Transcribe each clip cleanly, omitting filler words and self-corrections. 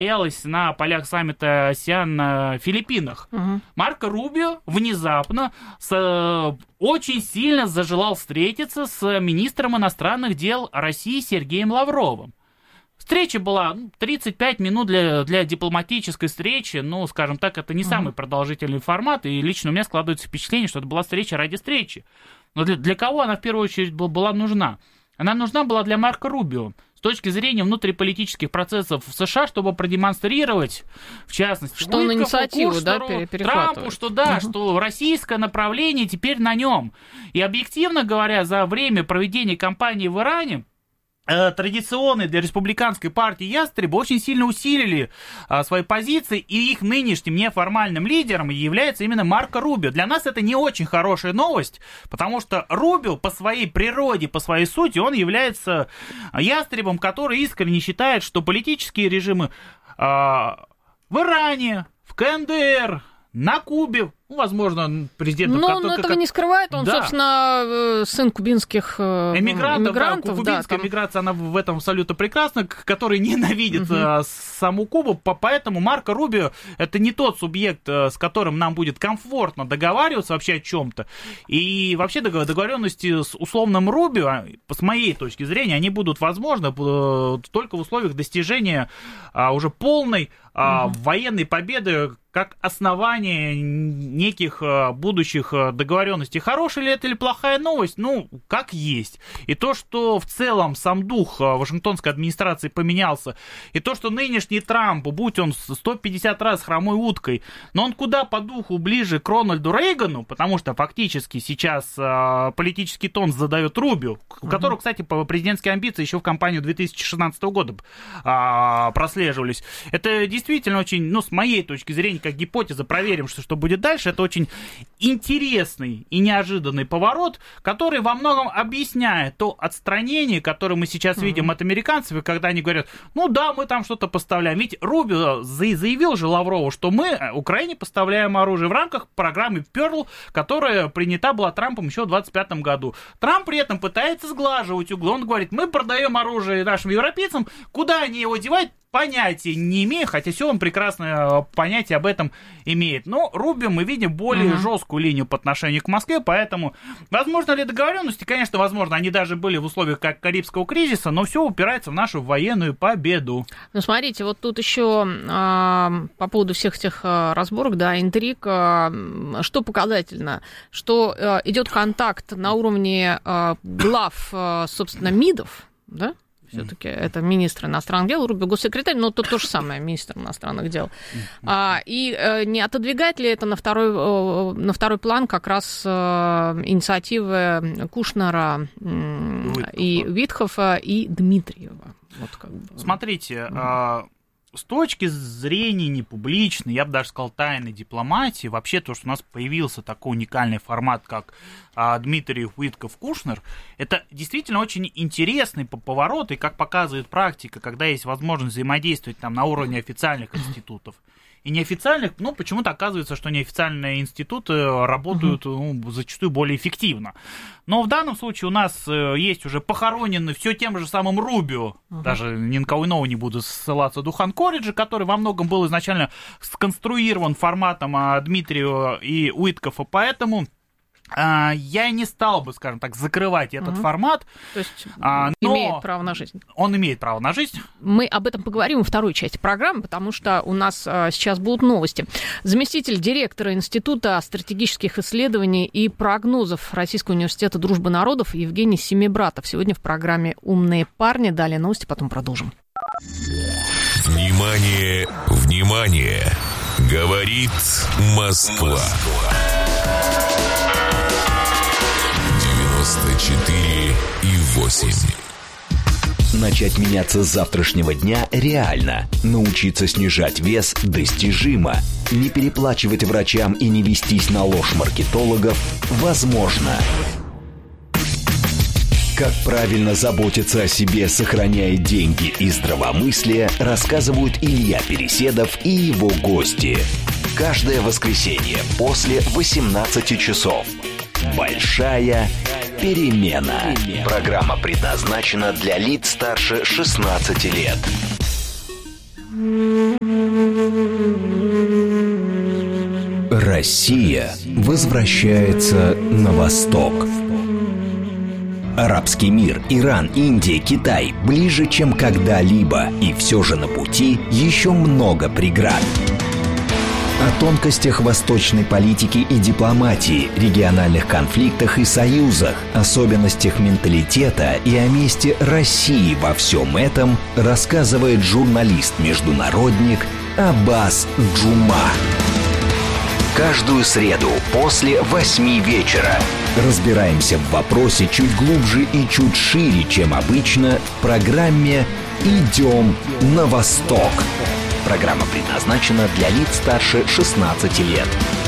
состоялась на полях саммита АСЕАН на Филиппинах. Марко Рубио внезапно очень сильно зажелал встретиться с министром иностранных дел России Сергеем Лавровым. Встреча была 35 минут для дипломатической встречи, ну, скажем так, это не самый продолжительный формат, и лично у меня складывается впечатление, что это была встреча ради встречи. Но для кого она в первую очередь была нужна? Она нужна была для Марко Рубио с точки зрения внутриполитических процессов в США, чтобы продемонстрировать, в частности, что он инициативу, Кушнеру, Трампу, что российское направление теперь на нем. И объективно говоря, за время проведения кампании в Иране традиционные для республиканской партии ястребы очень сильно усилили свои позиции, и их нынешним неформальным лидером является именно Марко Рубио. Для нас это не очень хорошая новость, потому что Рубио по своей природе, по своей сути, он является ястребом, который искренне считает, что политические режимы в Иране, в КНДР, на Кубе, возможно, президент... Но он этого не скрывает, он, собственно, сын кубинских эмигрантов. Да, кубинская эмиграция, она в этом абсолютно прекрасна, который ненавидит саму Кубу, поэтому Марко Рубио это не тот субъект, с которым нам будет комфортно договариваться вообще о чем-то. И вообще договоренности с условным Рубио, с моей точки зрения, они будут возможны только в условиях достижения уже полной военной победы как основание неких будущих договоренностей. Хорошая ли это или плохая новость? Ну, как есть. И то, что в целом сам дух Вашингтонской администрации поменялся, и то, что нынешний Трамп, будь он 150 раз хромой уткой, но он куда по духу ближе к Рональду Рейгану, потому что фактически сейчас политический тон задает Рубио, у которого, кстати, президентские амбиции еще в кампанию 2016 года прослеживались. Это действительно очень, с моей точки зрения, как гипотеза, проверим, что будет дальше, это очень интересный и неожиданный поворот, который во многом объясняет то отстранение, которое мы сейчас видим от американцев, когда они говорят, мы там что-то поставляем. Ведь Рубио заявил же Лаврову, что мы Украине поставляем оружие в рамках программы Pearl, которая принята была Трампом еще в 2025 году. Трамп при этом пытается сглаживать углы. Он говорит, мы продаем оружие нашим европейцам, куда они его девают, понятия не имею, хотя все он прекрасное понятие об этом имеет. Но Рубио мы видим более жесткую линию по отношению к Москве, поэтому возможно ли договоренности? Конечно, возможно, они даже были в условиях как Карибского кризиса, но все упирается в нашу военную победу. Смотрите, вот тут еще по поводу всех этих разборок, интриг, что показательно, что идет контакт на уровне глав, собственно, МИДов, да? Все-таки это министр иностранных дел, Рубио госсекретарь, но то же самое, министр иностранных дел. И не отодвигает ли это на второй план как раз инициативы Кушнера и Витхофа и Дмитриева? Смотрите, с точки зрения непубличной, я бы даже сказал, тайной дипломатии, вообще то, что у нас появился такой уникальный формат, как Дмитриев, Уитков, Кушнер, это действительно очень интересный поворот, и как показывает практика, когда есть возможность взаимодействовать там на уровне официальных институтов и неофициальных, почему-то оказывается, что неофициальные институты работают зачастую более эффективно. Но в данном случае у нас есть уже похороненный все тем же самым Рубио, даже ни на кого иного не буду ссылаться, Духан Кориджи, который во многом был изначально сконструирован форматом Дмитриева и Уиткофа, поэтому я не стал бы, скажем так, закрывать этот формат. То есть имеет право на жизнь. Он имеет право на жизнь. Мы об этом поговорим во второй части программы, потому что у нас сейчас будут новости. Заместитель директора Института стратегических исследований и прогнозов Российского университета дружбы народов Евгений Семибратов. Сегодня в программе «Умные парни». Далее новости, потом продолжим. Внимание, внимание! Говорит Москва. 94,8. Начать меняться с завтрашнего дня реально. Научиться снижать вес достижимо. Не переплачивать врачам и не вестись на ложь маркетологов возможно. Как правильно заботиться о себе, сохраняя деньги и здравомыслие, рассказывают Илья Переседов и его гости. Каждое воскресенье после 18 часов. Большая перемена. Программа предназначена для лиц старше 16 лет. Россия возвращается на восток. Арабский мир, Иран, Индия, Китай ближе, чем когда-либо, и все же на пути еще много преград. О тонкостях восточной политики и дипломатии, региональных конфликтах и союзах, особенностях менталитета и о месте России во всем этом рассказывает журналист-международник Аббас Джума. Каждую среду после 8 вечера разбираемся в вопросе чуть глубже и чуть шире, чем обычно, в программе «Идем на восток». Программа предназначена для лиц старше 16 лет.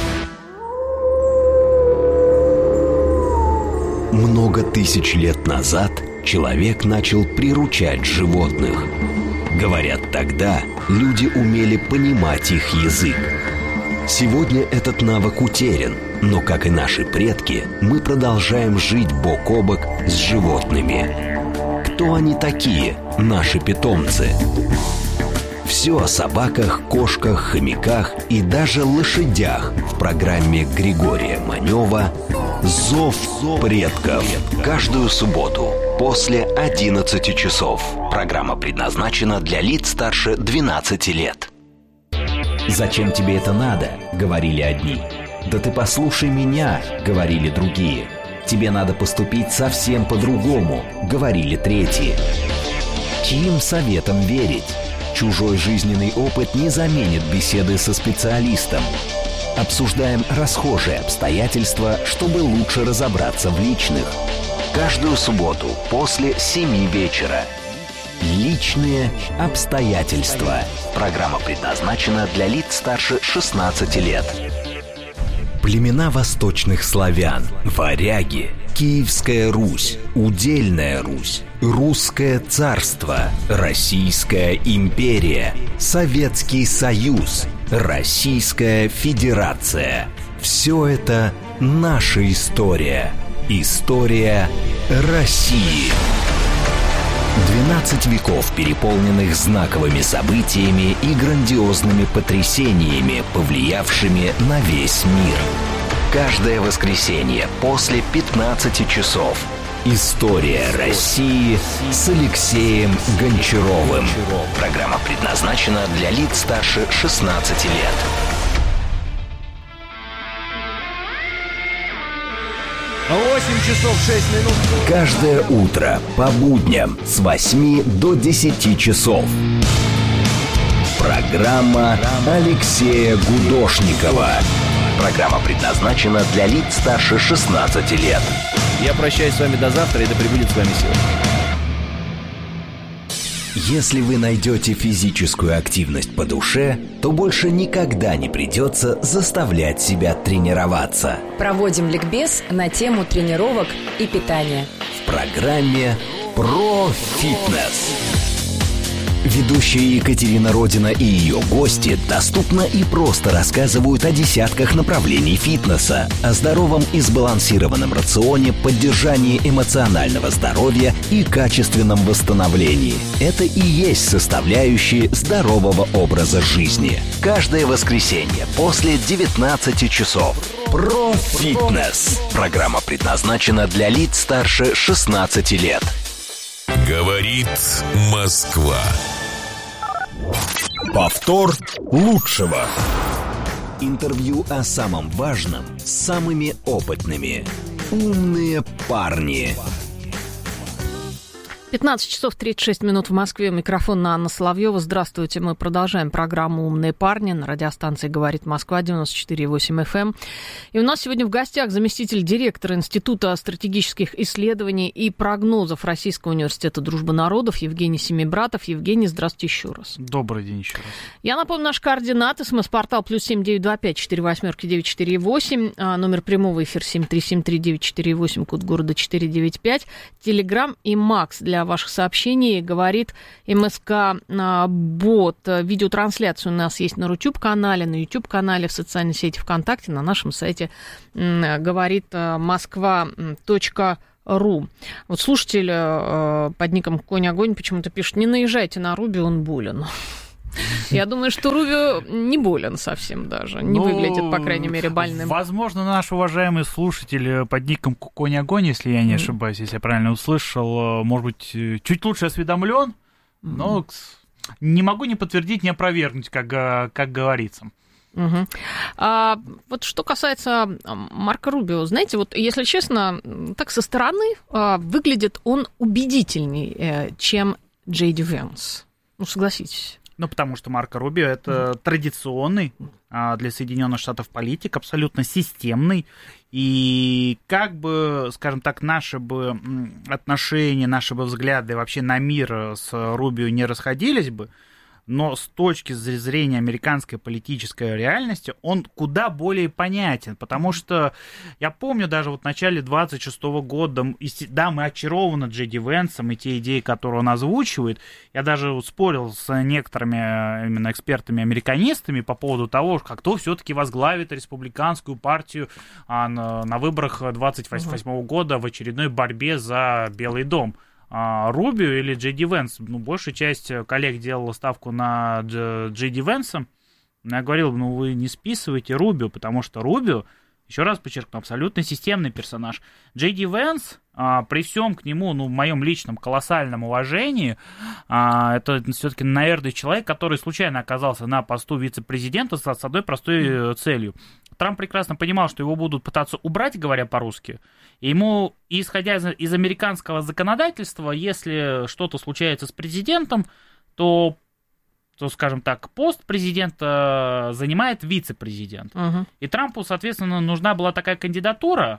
Много тысяч лет назад человек начал приручать животных. Говорят, тогда люди умели понимать их язык. Сегодня этот навык утерян, но, как и наши предки, мы продолжаем жить бок о бок с животными. Кто они такие, наши питомцы? Все о собаках, кошках, хомяках и даже лошадях в программе Григория Манева «Зов предков». Каждую субботу после 11 часов. Программа предназначена для лиц старше 12 лет. «Зачем тебе это надо?» — говорили одни. «Да ты послушай меня!» — говорили другие. «Тебе надо поступить совсем по-другому!» — говорили третьи. Чьим советом верить? Чужой жизненный опыт не заменит беседы со специалистом. Обсуждаем расхожие обстоятельства, чтобы лучше разобраться в личных. Каждую субботу после 7 вечера. Личные обстоятельства. Программа предназначена для лиц старше 16 лет. Племена восточных славян, варяги, Киевская Русь, Удельная Русь, Русское царство, Российская империя, Советский Союз, Российская Федерация. Все это наша история. История России. 12 веков, переполненных знаковыми событиями и грандиозными потрясениями, повлиявшими на весь мир. Каждое воскресенье после 15 часов. История России с Алексеем Гончаровым. Программа предназначена для лиц старше 16 лет. Часов 6 минут. Каждое утро по будням с 8 до 10 часов. Программа Алексея Гудошникова. Программа предназначена для лиц старше 16 лет. Я прощаюсь с вами до завтра, и да пребудет с вами сила. Если вы найдете физическую активность по душе, то больше никогда не придется заставлять себя тренироваться. Проводим ликбез на тему тренировок и питания. В программе «Про фитнес». Ведущая Екатерина Родина и ее гости доступно и просто рассказывают о десятках направлений фитнеса, о здоровом и сбалансированном рационе, поддержании эмоционального здоровья и качественном восстановлении. Это и есть составляющие здорового образа жизни. Каждое воскресенье после 19 часов. Про фитнес. Программа предназначена для лиц старше 16 лет. Говорит Москва. Повтор лучшего. Интервью о самом важном с самыми опытными. Умные парни. 15 часов 36 минут в Москве. Микрофон Анна Соловьева. Здравствуйте. Мы продолжаем программу «Умные парни» на радиостанции «Говорит Москва» 94,8 FM. И у нас сегодня в гостях заместитель директора Института стратегических исследований и прогнозов Российского университета дружбы народов Евгений Семибратов. Евгений, здравствуйте еще раз. Добрый день еще раз. Я напомню, наши координаты. СМС-портал +7 925 48 948. Номер прямого эфира 7373948, 948, код города 495. Телеграм и Макс для ваших сообщений. Говорит МСК-бот. Видеотрансляцию у нас есть на Рутюб-канале, на YouTube-канале, в социальной сети ВКонтакте, на нашем сайте говорит Москва.ру. Вот слушатель под ником Конь-Огонь почему-то пишет: не наезжайте на Руби, он болен. Я думаю, что Рубио не болен совсем даже, не выглядит, по крайней мере, больным. Возможно, наш уважаемый слушатель под ником Кукони Огонь, если я не ошибаюсь, если я правильно услышал, может быть, чуть лучше осведомлен, но не могу ни подтвердить, ни опровергнуть, как говорится. Угу. Вот что касается Марко Рубио, знаете, вот если честно, так со стороны выглядит он убедительней, чем Джей Ди Венс. Ну, согласитесь. Ну, потому что Марко Рубио это традиционный для Соединенных Штатов политик, абсолютно системный. И как бы, скажем так, наши бы отношения, наши бы взгляды вообще на мир с Рубио не расходились бы, но с точки зрения американской политической реальности он куда более понятен, потому что я помню даже вот в начале 26 года, да, мы очарованы Джей Ди Венсом и те идеи, которые он озвучивает. Я даже спорил с некоторыми именно экспертами-американистами по поводу того, кто все-таки возглавит республиканскую партию на выборах 28 года в очередной борьбе за Белый дом. Рубио или Джей Ди Венс. Ну, большая часть коллег делала ставку на Джей Ди Венса. Я говорил, вы не списывайте Рубио, потому что Рубио, еще раз подчеркну, абсолютно системный персонаж. Джей Ди Венс, при всем к нему, в моем личном колоссальном уважении, это все-таки, наверное, человек, который случайно оказался на посту вице-президента с одной простой целью. Трамп прекрасно понимал, что его будут пытаться убрать, говоря по-русски. И ему, исходя из американского законодательства, если что-то случается с президентом, то скажем так, пост президента занимает вице-президент. И Трампу, соответственно, нужна была такая кандидатура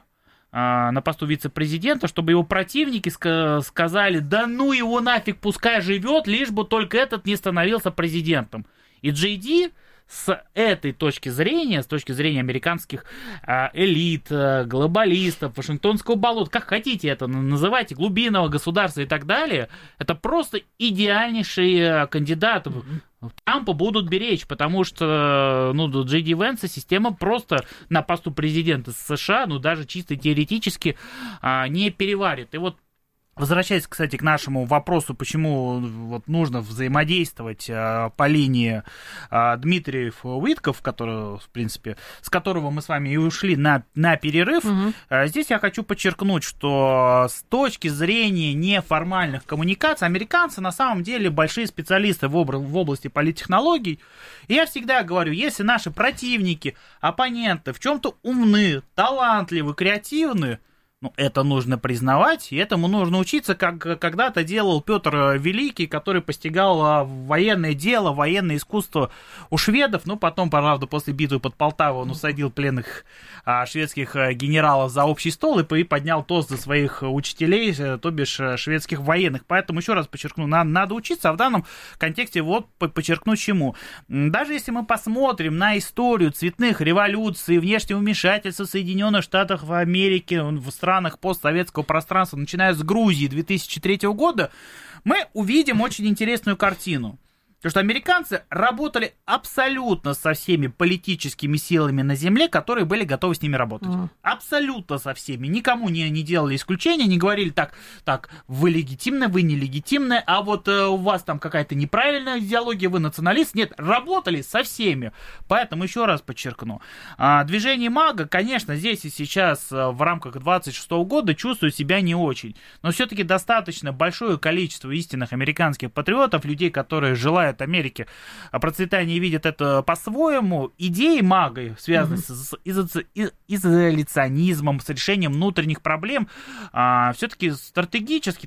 на посту вице-президента, чтобы его противники сказали, да ну его нафиг, пускай живет, лишь бы только этот не становился президентом. И Джей Ди с этой точки зрения, с точки зрения американских элит, глобалистов, Вашингтонского болота, как хотите это называйте, глубинного государства и так далее, это просто идеальнейший кандидат. Трампа будут беречь, потому что Джей Ди Венса система просто на посту президента США, даже чисто теоретически не переварит. И вот возвращаясь, кстати, к нашему вопросу, почему нужно взаимодействовать по линии Дмитриев-Уитков, который, в принципе, с которого мы с вами и ушли на перерыв, здесь я хочу подчеркнуть, что с точки зрения неформальных коммуникаций, американцы на самом деле большие специалисты в области политтехнологий. И я всегда говорю, если наши противники, оппоненты в чем-то умны, талантливы, креативны, это нужно признавать, и этому нужно учиться, как когда-то делал Петр Великий, который постигал военное дело, военное искусство у шведов, потом, правда, после битвы под Полтавой он усадил пленных шведских генералов за общий стол и поднял тост за своих учителей, то бишь шведских военных. Поэтому, еще раз подчеркну, надо учиться, а в данном контексте подчеркну чему. Даже если мы посмотрим на историю цветных революций, внешнего вмешательства Соединенных Штатов Америки в странах постсоветского пространства, начиная с Грузии 2003 года, мы увидим очень интересную картину. Потому что американцы работали абсолютно со всеми политическими силами на земле, которые были готовы с ними работать. Абсолютно со всеми. Никому не делали исключения, не говорили так, вы легитимны, вы нелегитимны, а вот у вас там какая-то неправильная идеология, вы националист. Нет, работали со всеми. Поэтому еще раз подчеркну. Движение МАГА, конечно, здесь и сейчас в рамках 26 года чувствует себя не очень. Но все-таки достаточно большое количество истинных американских патриотов, людей, которые желают Америки процветание, видят это по-своему. Идеи МАГА, связанные с изоляционизмом, с решением внутренних проблем, все-таки стратегически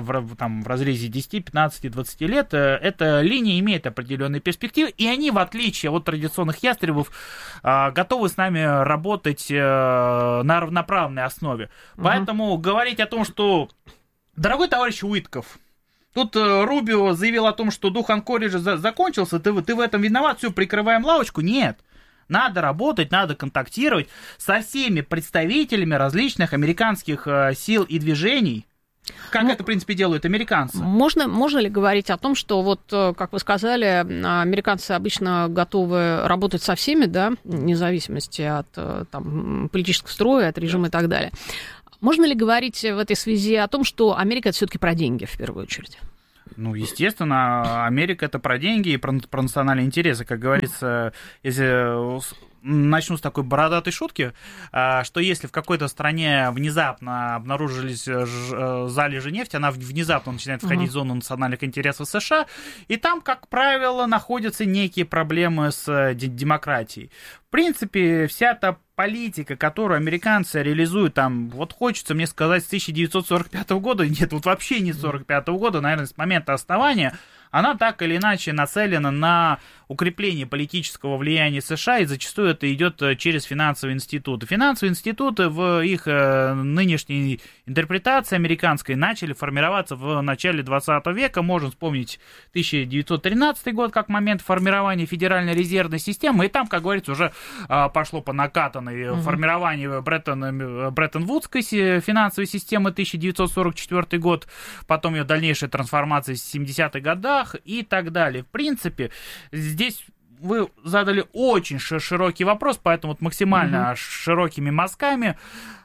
в разрезе 10, 15, 20 лет эта линия имеет определенные перспективы, и они, в отличие от традиционных ястребов, готовы с нами работать на равноправной основе. Поэтому говорить о том, что, дорогой товарищ Уитков, тут Рубио заявил о том, что дух Анкориджа закончился, ты в этом виноват, все, прикрываем лавочку. Нет. Надо работать, надо контактировать со всеми представителями различных американских сил и движений, как это, в принципе, делают американцы. Можно ли говорить о том, что, как вы сказали, американцы обычно готовы работать со всеми, да, вне зависимости от политического строя, от режима и так далее. Можно ли говорить в этой связи о том, что Америка это все-таки про деньги в первую очередь? Ну, естественно, Америка — это про деньги и про национальные интересы. Как говорится, если начну с такой бородатой шутки, что если в какой-то стране внезапно обнаружились залежи нефти, она внезапно начинает входить в зону национальных интересов США, и там, как правило, находятся некие проблемы с демократией. В принципе, вся та политика, которую американцы реализуют, там, вот хочется мне сказать, с 1945 года, нет, вот вообще не с 1945 года, наверное, с момента основания, она так или иначе нацелена на укрепление политического влияния США, и зачастую это идет через финансовые институты. Финансовые институты в их нынешней интерпретации американской начали формироваться в начале 20 века. Можно вспомнить 1913 год как момент формирования Федеральной резервной системы, и там, как говорится, уже пошло по накатанной формирование Бреттон-Вудской финансовой системы 1944 год, потом ее дальнейшая трансформация в 70-х годах и так далее. В принципе, здесь вы задали очень широкий вопрос, поэтому вот максимально широкими мазками.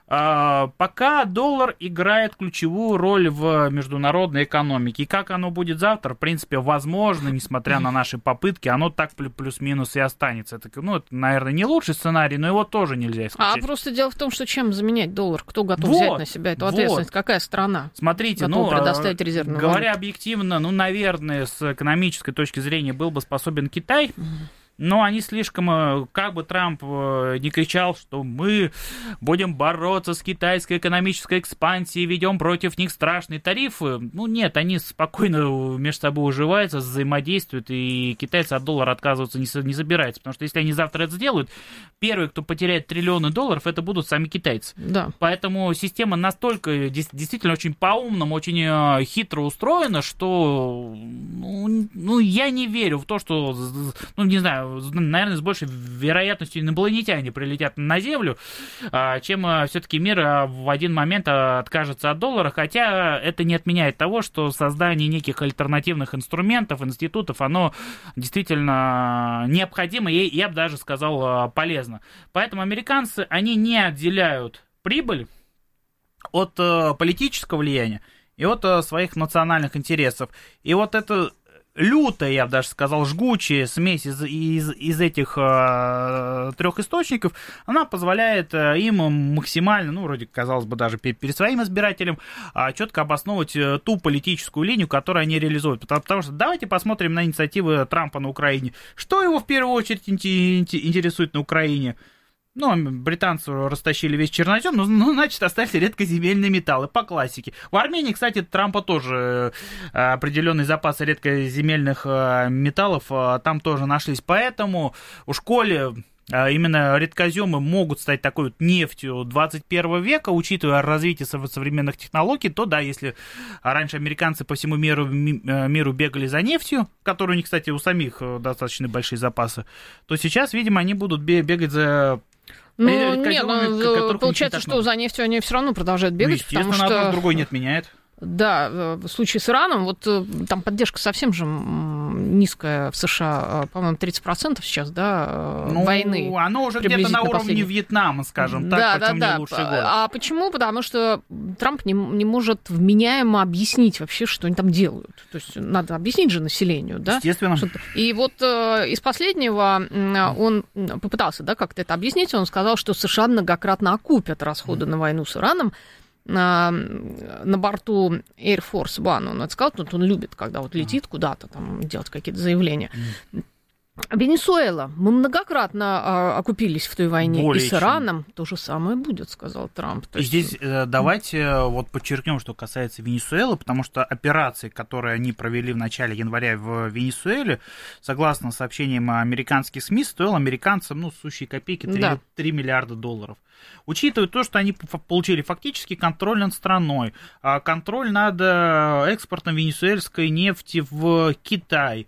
Пока доллар играет ключевую роль в международной экономике. И как оно будет завтра, в принципе, возможно, несмотря на наши попытки, оно так плюс-минус и останется. Это, это, наверное, не лучший сценарий, но его тоже нельзя исключать. А просто дело в том, что чем заменять доллар? Кто готов взять на себя эту ответственность? Какая страна? Смотрите, предоставить резервную говоря валюту? Объективно, наверное, с экономической точки зрения был бы способен Китай. Но они слишком, как бы Трамп не кричал, что мы будем бороться с китайской экономической экспансией, ведем против них страшные тарифы. Ну нет, они спокойно между собой уживаются, взаимодействуют, и китайцы от доллара отказываться не собираются. Потому что если они завтра это сделают, первые, кто потеряет триллионы долларов, это будут сами китайцы. Да. Поэтому система настолько действительно очень по-умному, очень хитро устроена, что я не верю в то, что, не знаю, наверное, с большей вероятностью инопланетяне прилетят на Землю, чем все-таки мир в один момент откажется от доллара, хотя это не отменяет того, что создание неких альтернативных инструментов, институтов, оно действительно необходимо и, я бы даже сказал, полезно. Поэтому американцы, они не отделяют прибыль от политического влияния и от своих национальных интересов. И вот это лютая, я бы даже сказал, жгучая смесь из этих трех источников, она позволяет им максимально, вроде, казалось бы, даже перед своим избирателем четко обосновывать ту политическую линию, которую они реализуют. Потому что давайте посмотрим на инициативы Трампа на Украине. Что его в первую очередь интересует на Украине? Британцы растащили весь чернозем, значит, оставили редкоземельные металлы, по классике. В Армении, кстати, Трампа тоже определенные запасы редкоземельных металлов там тоже нашлись. Поэтому у школе именно редкоземы могут стать такой вот нефтью 21 века, учитывая развитие современных технологий, то да, если раньше американцы по всему миру бегали за нефтью, которую у них, кстати, у самих достаточно большие запасы, то сейчас, видимо, они будут бегать за... получается, что за нефтью они все равно продолжают бегать, потому что... одно другое не отменяет. Да, в случае с Ираном, вот там поддержка совсем же низкая в США, по-моему, 30% сейчас, да, войны. Оно уже где-то на уровне Вьетнама, скажем так, причем не лучший год. А почему? Потому что Трамп не может вменяемо объяснить вообще, что они там делают. То есть надо объяснить же населению, да? Естественно. И вот из последнего он попытался, да, как-то это объяснить, он сказал, что США многократно окупят расходы на войну с Ираном. На борту Air Force One, он это сказал, он любит, когда вот летит куда-то, там, делать какие-то заявления. Венесуэла. Мы многократно окупились в той войне. Более и с Ираном то же самое будет, сказал Трамп. И здесь давайте вот подчеркнем, что касается Венесуэлы, потому что операции, которые они провели в начале января в Венесуэле, согласно сообщениям американских СМИ, стоил американцам, сущие копейки, 3 миллиарда долларов. Учитывая то, что они получили фактически контроль над страной, контроль над экспортом венесуэльской нефти в Китай,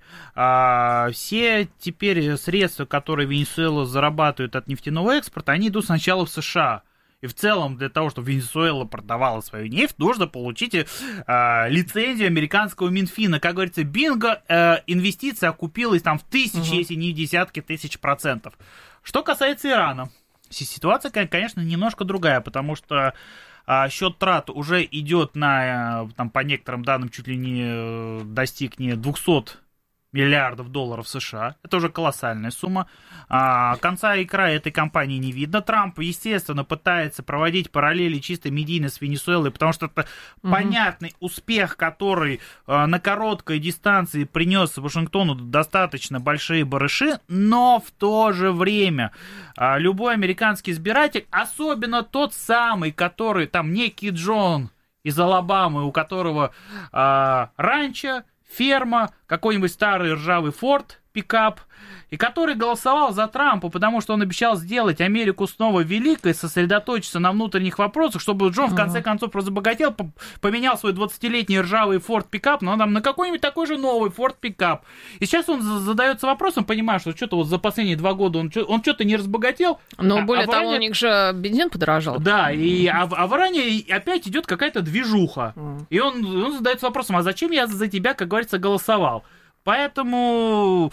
все теперь средства, которые Венесуэла зарабатывает от нефтяного экспорта, они идут сначала в США. И в целом для того, чтобы Венесуэла продавала свою нефть, нужно получить лицензию американского Минфина. Как говорится, бинго, инвестиция окупилась там в тысячи, если не в десятки тысяч %. Что касается Ирана, ситуация, конечно, немножко другая, потому что счет трат уже идет на, там, по некоторым данным, чуть ли не достиг не 200 миллиардов долларов США. Это уже колоссальная сумма. Конца и края этой кампании не видно. Трамп, естественно, пытается проводить параллели чисто медийно с Венесуэлой, потому что это понятный успех, который на короткой дистанции принес Вашингтону достаточно большие барыши, но в то же время любой американский избиратель, особенно тот самый, который там некий Джон из Алабамы, у которого ранчо, ферма, какой-нибудь старый ржавый Форд, пикап, и который голосовал за Трампа, потому что он обещал сделать Америку снова великой, сосредоточиться на внутренних вопросах, чтобы Джон в конце концов разбогател, поменял свой 20-летний ржавый Форд пикап, но там на какой-нибудь такой же новый Форд пикап. И сейчас он задается вопросом, понимая, что что-то вот за последние 2 года он что-то не разбогател. Но более того, у них же бензин подорожал. Да, а в Иране опять идет какая-то движуха. И он задается вопросом, а зачем я за тебя, как говорится, голосовал? Поэтому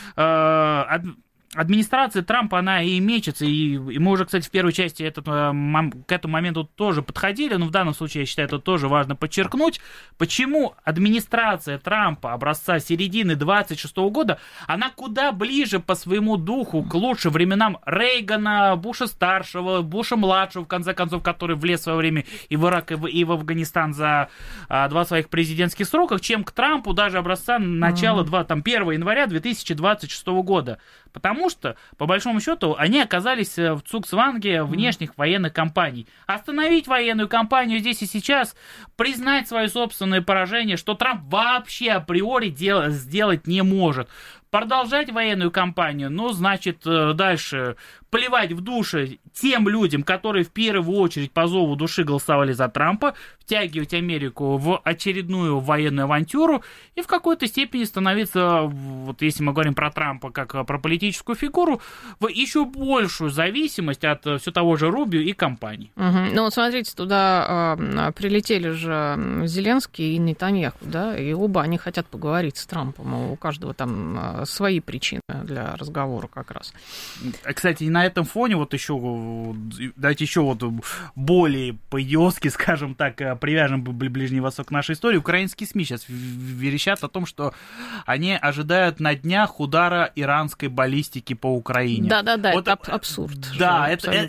администрация Трампа, она и мечется, и мы уже, кстати, в первой части к этому моменту тоже подходили, но в данном случае, я считаю, это тоже важно подчеркнуть, почему администрация Трампа образца середины 26 года, она куда ближе по своему духу к лучшим временам Рейгана, Буша-старшего, Буша-младшего, в конце концов, который влез в свое время и в Ирак, и в Афганистан за 2 своих президентских сроках, чем к Трампу даже образца начала 1 января 2026 года. Потому что, по большому счету, они оказались в цугцванге внешних военных кампаний. Остановить военную кампанию здесь и сейчас, признать свое собственное поражение, что Трамп вообще априори сделать не может. Продолжать военную кампанию, значит, дальше плевать в душе тем людям, которые в первую очередь по зову души голосовали за Трампа, втягивать Америку в очередную военную авантюру и в какой-то степени становиться, вот если мы говорим про Трампа как про политическую фигуру, в еще большую зависимость от все того же Рубио и компаний. Ну вот смотрите, туда прилетели же Зеленский и Нетаньяху, да, и оба они хотят поговорить с Трампом, у каждого там свои причины для разговора как раз. Кстати, на этом фоне вот еще, давайте еще вот более по-идиотски, скажем так, привяжем Ближний Восток к нашей истории. Украинские СМИ сейчас верещат о том, что они ожидают на днях удара иранской баллистики по Украине. Да-да-да, вот, это абсурд. Да,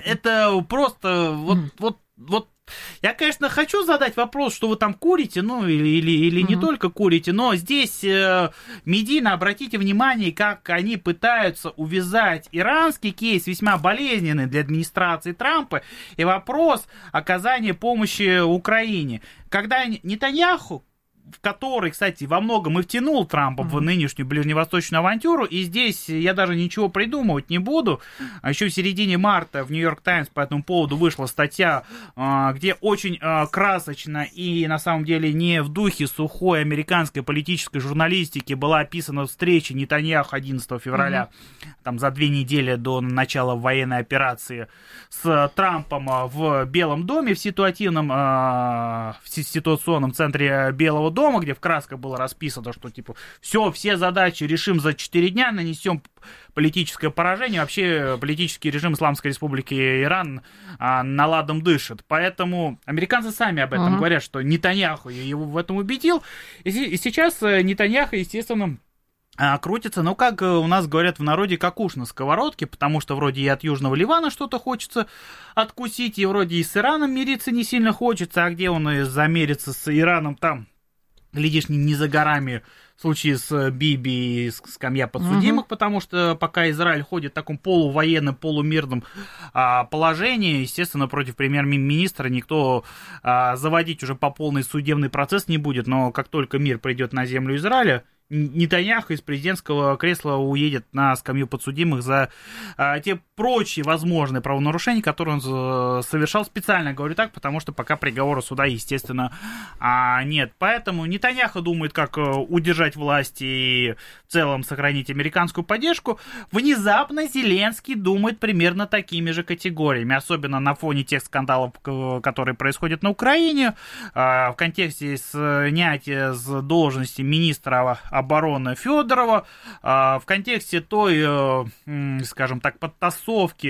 это просто вот я, конечно, хочу задать вопрос, что вы там курите, или не только курите, но здесь медийно обратите внимание, как они пытаются увязать иранский кейс, весьма болезненный для администрации Трампа, и вопрос оказания помощи Украине. Когда Нетаньяху, в который, кстати, во многом и втянул Трампа в нынешнюю ближневосточную авантюру, и здесь я даже ничего придумывать не буду. Еще в середине марта в Нью-Йорк Таймс по этому поводу вышла статья, где очень красочно и, на самом деле, не в духе сухой американской политической журналистики была описана встреча Нетаньяху 11 февраля, там за 2 недели до начала военной операции, с Трампом в Белом доме, в ситуационном центре Белого дома, где в красках было расписано, что типа все задачи решим за 4 дня, нанесем политическое поражение. Вообще политический режим Исламской Республики Иран наладом дышит. Поэтому американцы сами об этом говорят, что Нетаньяху его в этом убедил. И сейчас Нетаньяху, естественно, крутится, как у нас говорят в народе, как уж на сковородке, потому что вроде и от Южного Ливана что-то хочется откусить, и вроде и с Ираном мириться не сильно хочется, а где он и замерится с Ираном, там, глядишь, не за горами в случае с Биби и скамья подсудимых, потому что пока Израиль ходит в таком полувоенном, полумирном положении, естественно, против премьер-министра никто заводить уже по полный судебный процесс не будет, но как только мир придет на землю Израиля, Нетаньяху из президентского кресла уедет на скамью подсудимых за те прочие возможные правонарушения, которые он совершал. Специально говорю так, потому что пока приговора суда, естественно, нет. Поэтому Нетаньяху думает, как удержать власть и в целом сохранить американскую поддержку. Внезапно Зеленский думает примерно такими же категориями, особенно на фоне тех скандалов, которые происходят на Украине, в контексте снятия с должности министра обороны Федорова, в контексте той, скажем так, подтасовки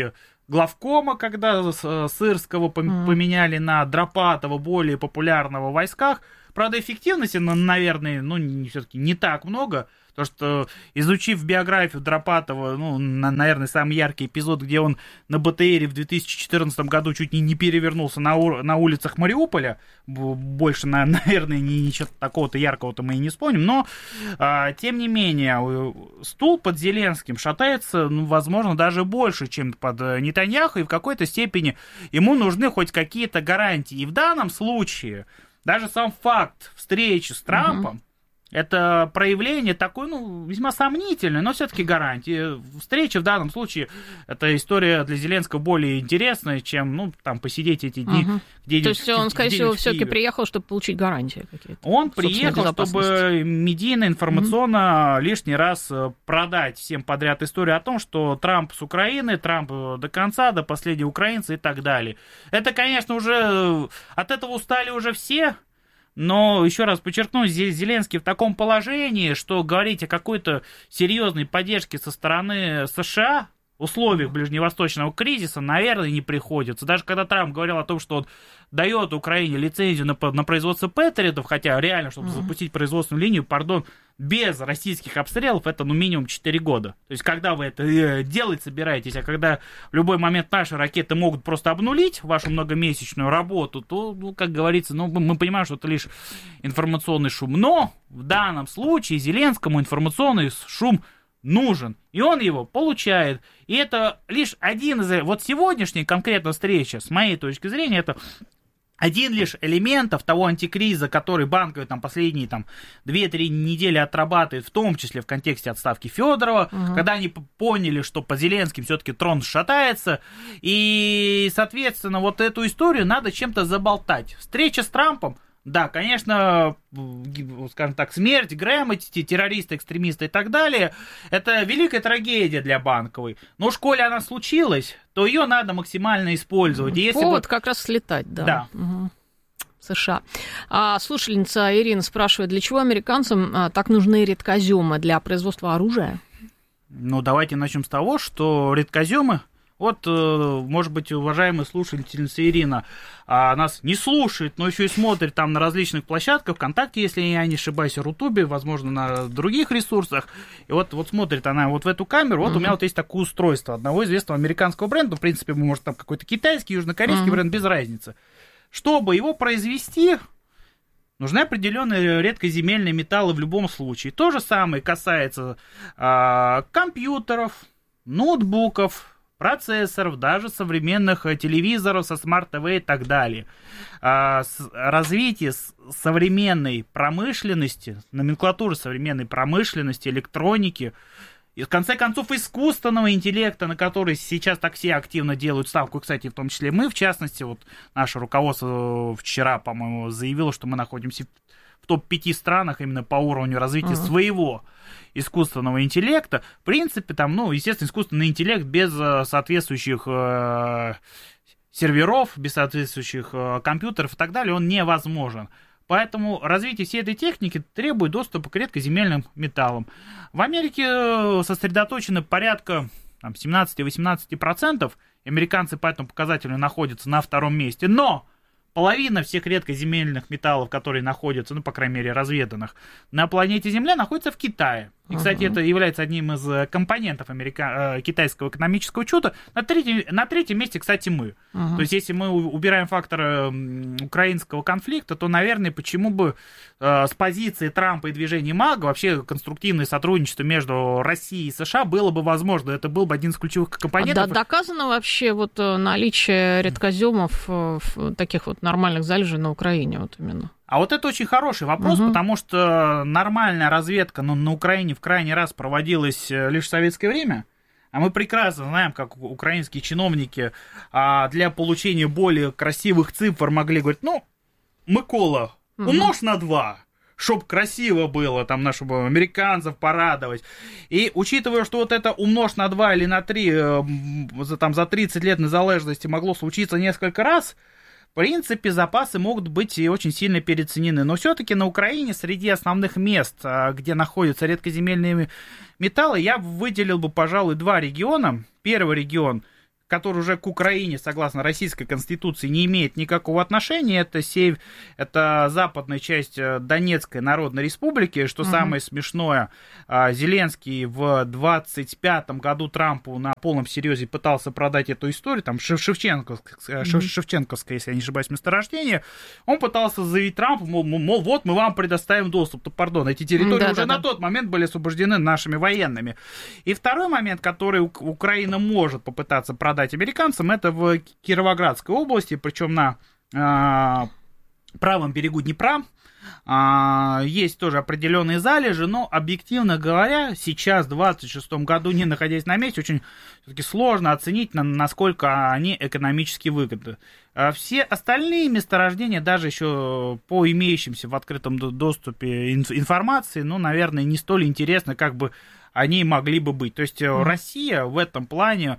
главкома, когда Сырского поменяли на Дропатова, более популярного в войсках. Правда, эффективности, наверное, все-таки не так много. Потому что, изучив биографию Дропатова, наверное, самый яркий эпизод, где он на БТРе в 2014 году чуть не перевернулся на улицах Мариуполя, больше, наверное, ничего такого-то яркого-то мы и не вспомним, но, тем не менее, стул под Зеленским шатается, возможно, даже больше, чем под Нетаньяху, и в какой-то степени ему нужны хоть какие-то гарантии. И в данном случае даже сам факт встречи с Трампом, это проявление такой, весьма сомнительной, но все-таки гарантии. Встреча в данном случае, это история для Зеленского более интересная, чем, посидеть эти дни. То есть он, скорее всего, все-таки приехал, чтобы получить гарантии какие-то? Он приехал, чтобы медийно, информационно лишний раз продать всем подряд историю о том, что Трамп с Украины, Трамп до конца, до последнего украинца и так далее. Это, конечно, уже от этого устали уже все. Но, еще раз подчеркну, здесь Зеленский в таком положении, что говорить о какой-то серьезной поддержке со стороны США в условиях ближневосточного кризиса, наверное, не приходится. Даже когда Трамп говорил о том, что он дает Украине лицензию на производство Петритов, хотя реально, чтобы запустить производственную линию, без российских обстрелов, это минимум 4 года. То есть, когда вы это делать собираетесь, а когда в любой момент наши ракеты могут просто обнулить вашу многомесячную работу, то, как говорится, мы понимаем, что это лишь информационный шум. Но в данном случае Зеленскому информационный шум нужен, и он его получает. И это лишь один из... Вот сегодняшняя конкретно встреча, с моей точки зрения, это один лишь элементов того антикриза, который банковый последние 2-3 недели отрабатывает, в том числе в контексте отставки Федорова, когда они поняли, что по Зеленским все-таки трон шатается, и, соответственно, вот эту историю надо чем-то заболтать. Встреча с Трампом, да, конечно, скажем так, смерть Грэма, террористы, экстремисты и так далее, это великая трагедия для Банковой. Но уж коли она случилась, то ее надо максимально использовать. И повод как раз слетать, да. США. Слушательница Ирина спрашивает, для чего американцам так нужны редкоземы для производства оружия? Давайте начнем с того, что редкоземы... Вот, может быть, уважаемая слушательница Ирина нас не слушает, но еще и смотрит на различных площадках, ВКонтакте, если я не ошибаюсь, в Рутубе, возможно, на других ресурсах. И вот смотрит она в эту камеру. Вот у меня есть такое устройство одного известного американского бренда. В принципе, может, там какой-то китайский, южнокорейский бренд, без разницы. Чтобы его произвести, нужны определенные редкоземельные металлы в любом случае. То же самое касается компьютеров, ноутбуков, процессоров, даже современных телевизоров со смарт-ТВ и так далее. Развитие современной промышленности, номенклатуры современной промышленности, электроники, и, в конце концов, искусственного интеллекта, на который сейчас так все активно делают ставку, кстати, в том числе мы, в частности, наше руководство вчера, по-моему, заявило, что мы находимся в топ-5 странах именно по уровню развития своего искусственного интеллекта. В принципе, естественно, искусственный интеллект без соответствующих серверов, без соответствующих компьютеров и так далее, он невозможен. Поэтому развитие всей этой техники требует доступа к редкоземельным металлам. В Америке сосредоточено порядка 17-18%. Американцы по этому показателю находятся на втором месте. Но половина всех редкоземельных металлов, которые находятся, по крайней мере, разведанных, на планете Земля, находится в Китае. И, кстати, это является одним из компонентов китайского экономического чуда. На третьем месте, кстати, мы. То есть, если мы убираем фактор украинского конфликта, то, наверное, почему бы с позиции Трампа и движения МАГА вообще конструктивное сотрудничество между Россией и США было бы возможно. Это был бы один из ключевых компонентов. Доказано вообще наличие редкоземов таких нормальных залежей на Украине именно? А это очень хороший вопрос, потому что нормальная разведка на Украине в крайний раз проводилась лишь в советское время. А мы прекрасно знаем, как украинские чиновники для получения более красивых цифр могли говорить, Микола, умножь на 2, чтоб красиво было, чтобы американцев порадовать. И учитывая, что это умножь на 2 или на 3 за 30 лет незалежности могло случиться несколько раз, в принципе, запасы могут быть и очень сильно переоценены. Но все-таки на Украине среди основных мест, где находятся редкоземельные металлы, я выделил бы, пожалуй, 2 региона. Первый регион, который уже к Украине, согласно российской конституции, не имеет никакого отношения. Это западная часть Донецкой Народной Республики. Что самое смешное, Зеленский в 25-м году Трампу на полном серьезе пытался продать эту историю, там Шевченковская, если я не ошибаюсь, месторождение. Он пытался заявить Трампу, мол, вот мы вам предоставим доступ. Эти территории уже на тот момент были освобождены нашими военными. И второй момент, который Украина может попытаться продать американцам, это в Кировоградской области, причем на правом берегу Днепра. Есть тоже определенные залежи, но, объективно говоря, сейчас, в 2026 году, не находясь на месте, очень все-таки сложно оценить, насколько они экономически выгодны. Все остальные месторождения, даже еще по имеющимся в открытом доступе информации, наверное, не столь интересны, как бы они могли бы быть. То есть Россия в этом плане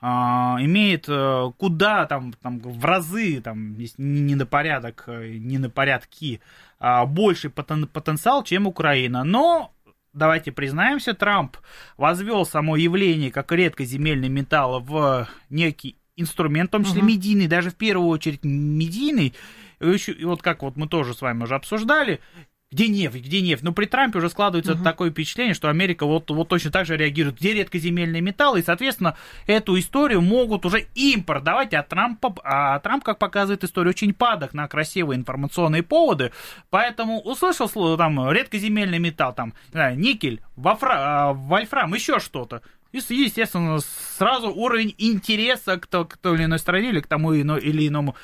имеет куда в разы, не на порядок, не на порядки, больший потенциал, чем Украина. Но давайте признаемся, Трамп возвел само явление как редкоземельный металл в некий инструмент, в том числе медийный, даже в первую очередь медийный. И вот как мы тоже с вами уже обсуждали, где нефть? Но при Трампе уже складывается такое впечатление, что Америка вот точно так же реагирует, где редкоземельные металлы, и, соответственно, эту историю могут уже им продавать, а Трамп, как показывает история, очень падок на красивые информационные поводы, поэтому услышал слово, редкоземельный металл, никель, вольфрам, еще что-то. И, естественно, сразу уровень интереса к той или иной стране или к тому или иному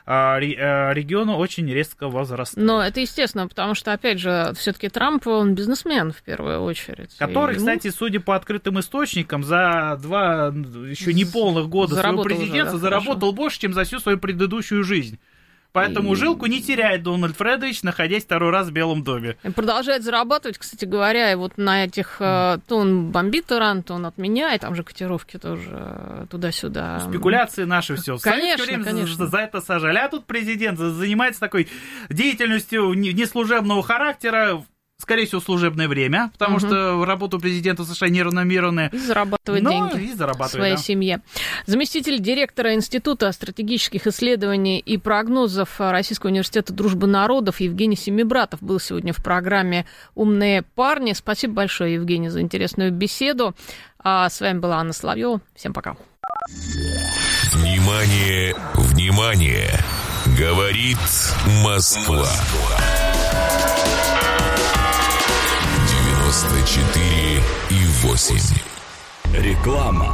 региону очень резко возрастает. Но это естественно, потому что, опять же, все-таки Трамп, он бизнесмен в первую очередь. Который, кстати, судя по открытым источникам, за 2 еще неполных года своего президентства заработал больше, чем за всю свою предыдущую жизнь. Поэтому жилку не теряет Дональд Фредович, находясь второй раз в Белом доме. И продолжает зарабатывать, кстати говоря, и вот на этих, то он бомбит Иран, то он отменяет, там же котировки тоже туда-сюда. Спекуляции наши все. Конечно. За это сажали. А тут президент занимается такой деятельностью неслужебного характера, скорее всего, служебное время, потому что работа президента США неравномерная. И зарабатывает деньги своей семье. Заместитель директора Института стратегических исследований и прогнозов Российского университета дружбы народов Евгений Семибратов был сегодня в программе «Умные парни». Спасибо большое, Евгений, за интересную беседу. С вами была Анна Соловьева. Всем пока. Внимание, внимание! Говорит Москва. 94,8. Реклама.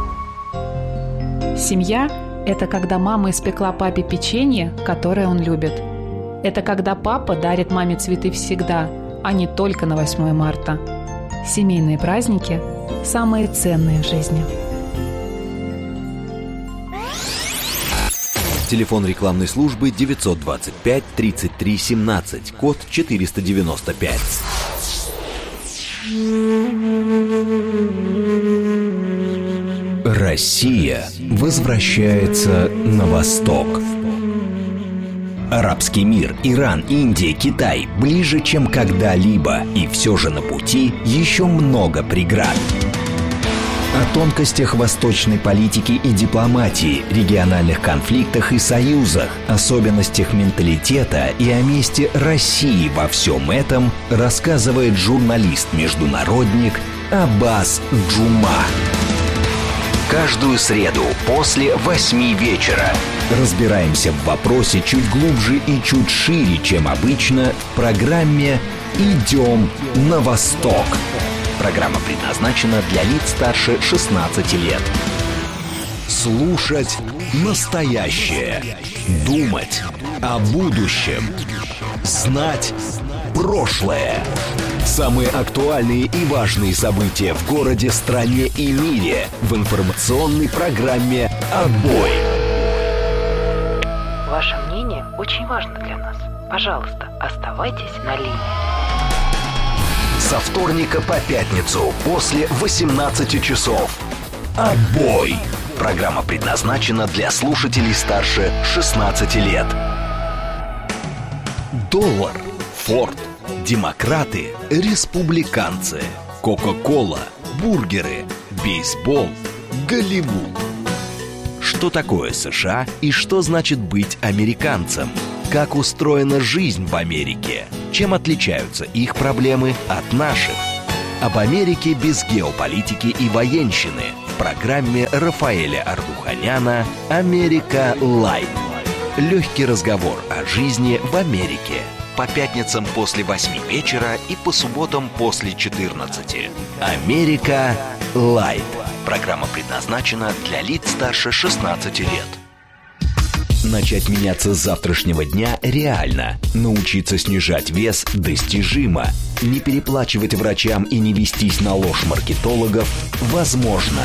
Семья – это когда мама испекла папе печенье, которое он любит. Это когда папа дарит маме цветы всегда, а не только на 8 марта. Семейные праздники – самые ценные в жизни. Телефон рекламной службы 925 33 17, код 495. Россия возвращается на восток. Арабский мир, Иран, Индия, Китай ближе, чем когда-либо, и все же на пути еще много преград. О тонкостях восточной политики и дипломатии, региональных конфликтах и союзах, особенностях менталитета и о месте России во всем этом рассказывает журналист-международник Аббас Джума. Каждую среду после 8 вечера разбираемся в вопросе чуть глубже и чуть шире, чем обычно, в программе «Идем на восток». Программа предназначена для лиц старше 16 лет. Слушать настоящее. Думать о будущем. Знать прошлое. Самые актуальные и важные события в городе, стране и мире в информационной программе «Отбой». Ваше мнение очень важно для нас. Пожалуйста, оставайтесь на линии. Со вторника по пятницу после 18 часов. «Отбой». Программа предназначена для слушателей старше 16 лет. Доллар, Форд, демократы, республиканцы, Кока-кола, бургеры, бейсбол, Голливуд. Что такое США и что значит быть американцем? Как устроена жизнь в Америке? Чем отличаются их проблемы от наших? Об Америке без геополитики и военщины в программе Рафаэля Ардуханяна «Америка Лайт». Легкий разговор о жизни в Америке. По пятницам после 8 вечера и по субботам после 14. «Америка Лайт». Программа предназначена для лиц старше 16 лет. Начать меняться с завтрашнего дня реально. Научиться снижать вес достижимо. Не переплачивать врачам и не вестись на ложь маркетологов возможно.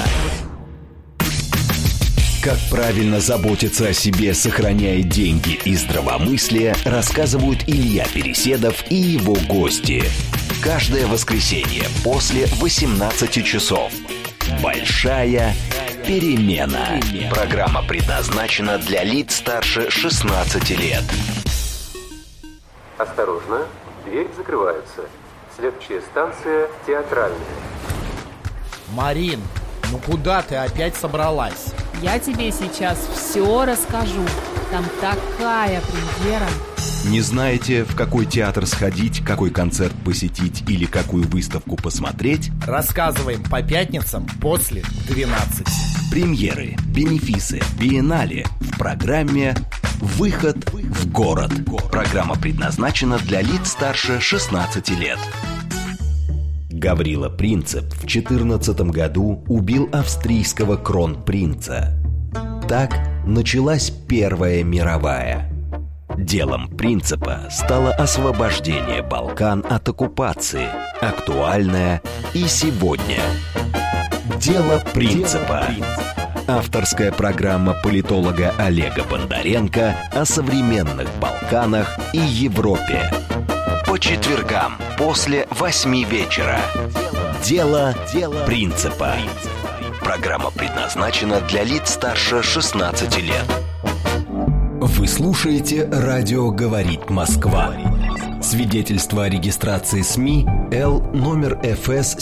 Как правильно заботиться о себе, сохраняя деньги и здравомыслие, рассказывают Илья Переседов и его гости. Каждое воскресенье после 18 часов. Большая перемена. Программа предназначена для лиц старше 16 лет. Осторожно, дверь закрывается. Следующая станция театральная. Марин, ну куда ты опять собралась? Я тебе сейчас все расскажу. Там такая премьера. Не знаете, в какой театр сходить, какой концерт посетить или какую выставку посмотреть? Рассказываем по пятницам после 12. Премьеры, бенефисы, биеннале в программе «Выход в город». Программа предназначена для лиц старше 16 лет. Гаврила Принцип в 14 году убил австрийского кронпринца. Так началась Первая мировая. Делом Принципа стало освобождение Балкан от оккупации, актуальное и сегодня. Дело Принципа. Авторская программа политолога Олега Бондаренко о современных Балканах и Европе. По четвергам после 8 вечера. Дело Принципа. Программа предназначена для лиц старше 16 лет. Вы слушаете «Радио говорит Москва». Свидетельство о регистрации СМИ Л номер ФС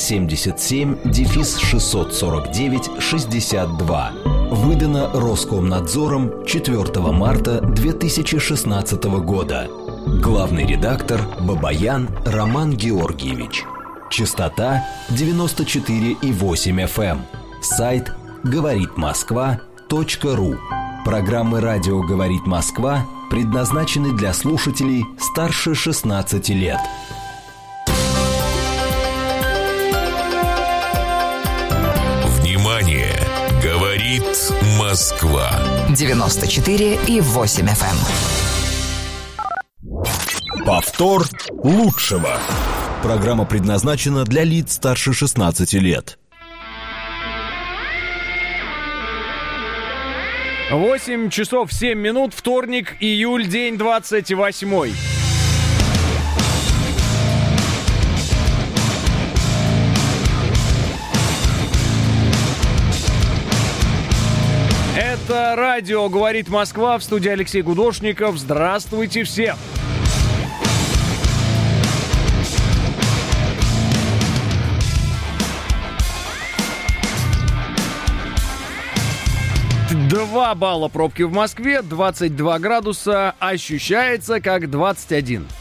77-649-62. Выдано Роскомнадзором 4 марта 2016 года. Главный редактор Бабаян Роман Георгиевич. Частота 94,8 FM. Сайт говоритмосква.ру. Программы «Радио говорит Москва» предназначены для слушателей старше 16 лет. Внимание! Говорит Москва. 94,8 FM. Повтор лучшего. Программа предназначена для лиц старше 16 лет. 8 часов 7 минут, вторник, июль, день 28. Это радио «Говорит Москва», в студии Алексей Гудошников. Здравствуйте всем! Два балла пробки в Москве, 22 градуса, ощущается как 21.